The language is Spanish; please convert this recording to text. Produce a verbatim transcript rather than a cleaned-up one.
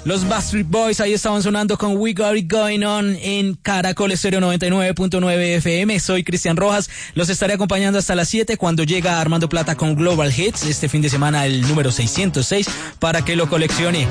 Los Backstreet Boys ahí estaban sonando con We Got It Going On en Caracol Estéreo noventa y nueve punto nueve F M. Soy Cristian Rojas, los estaré acompañando hasta las siete cuando llega Armando Plata con Global Hits. Este fin de semana el número seiscientos seis para que lo coleccione.